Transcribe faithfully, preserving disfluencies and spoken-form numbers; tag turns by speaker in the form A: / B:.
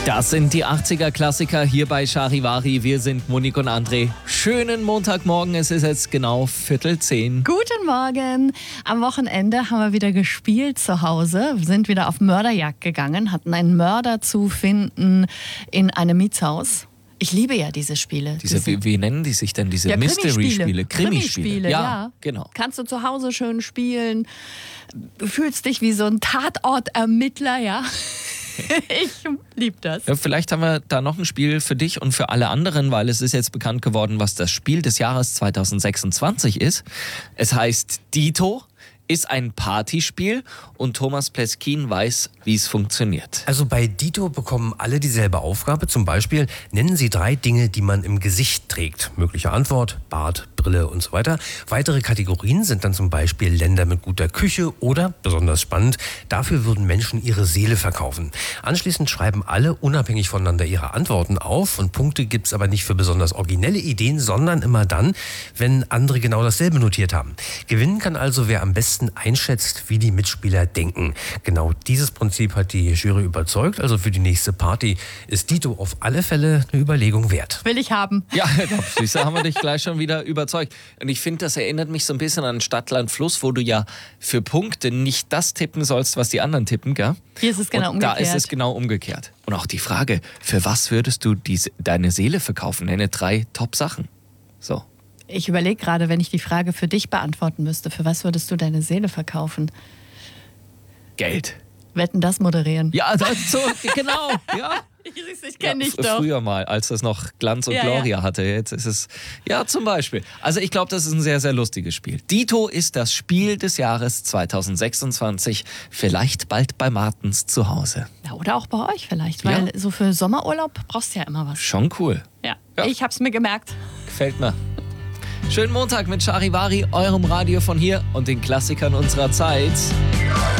A: Das sind die achtziger-Klassiker hier bei Charivari. Wir sind Monique und André. Schönen Montagmorgen, es ist jetzt genau Viertel zehn.
B: Guten Morgen. Am Wochenende haben wir wieder gespielt zu Hause, sind wieder auf Mörderjagd gegangen, hatten einen Mörder zu finden in einem Mietshaus. Ich liebe ja diese Spiele.
A: Diese,
B: diese
A: wie, wie nennen die sich denn, diese
B: ja,
A: Mystery-Spiele?
B: Krimispiele. Krimispiele, ja,
A: ja, genau.
B: Kannst du zu Hause schön spielen. Du fühlst dich wie so ein Tatortermittler, ja. Ich liebe das.
A: Ja, vielleicht haben wir da noch ein Spiel für dich und für alle anderen, weil es ist jetzt bekannt geworden, was das Spiel des Jahres zwanzig sechsundzwanzig ist. Es heißt Dito, ist ein Partyspiel und Thomas Pleskin weiß, wie es funktioniert.
C: Also bei Dito bekommen alle dieselbe Aufgabe. Zum Beispiel nennen Sie drei Dinge, die man im Gesicht trägt. Mögliche Antwort, Bart, Brille und so weiter. Weitere Kategorien sind dann zum Beispiel Länder mit guter Küche oder, besonders spannend, dafür würden Menschen ihre Seele verkaufen. Anschließend schreiben alle unabhängig voneinander ihre Antworten auf und Punkte gibt es aber nicht für besonders originelle Ideen, sondern immer dann, wenn andere genau dasselbe notiert haben. Gewinnen kann also, wer am besten einschätzt, wie die Mitspieler denken. Genau dieses Prinzip hat die Jury überzeugt. Also für die nächste Party ist Dito auf alle Fälle eine Überlegung wert.
B: Will ich haben.
A: Ja, siehst du, haben wir dich gleich schon wieder überzeugt. Und ich finde, das erinnert mich so ein bisschen an Stadt, Land, Fluss, wo du ja für Punkte nicht das tippen sollst, was die anderen tippen, gell?
B: Hier ist es genau
A: und
B: umgekehrt.
A: Da ist es genau umgekehrt. Und auch die Frage, für was würdest du die, deine Seele verkaufen? Nenne drei Top-Sachen. So.
B: Ich überlege gerade, wenn ich die Frage für dich beantworten müsste, für was würdest du deine Seele verkaufen?
A: Geld.
B: Wetten, das moderieren.
A: Ja, das so, genau, ja.
B: Ich, ich kenne
A: ja,
B: dich
A: f-
B: doch.
A: Früher mal, als das noch Glanz und
B: Ja,
A: Gloria
B: ja.
A: hatte. Jetzt ist es, ja, zum Beispiel. Also ich glaube, das ist ein sehr, sehr lustiges Spiel. Dito ist das Spiel des Jahres zwanzig sechsundzwanzig. Vielleicht bald bei Martens zu Hause.
B: Ja, oder auch bei euch vielleicht, weil
A: Ja.
B: so für Sommerurlaub brauchst du ja immer was.
A: Schon cool.
B: Ja,
A: Ja.
B: ich hab's mir gemerkt.
A: Gefällt mir. Schönen Montag mit Charivari, eurem Radio von hier und den Klassikern unserer Zeit.